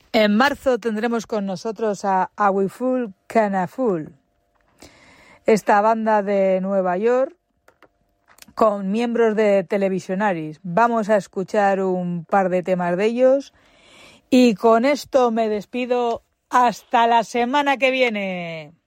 En marzo tendremos con nosotros a Awiful Kanaful, esta banda de Nueva York con miembros de Televisionaries. Vamos a escuchar un par de temas de ellos y con esto me despido hasta la semana que viene.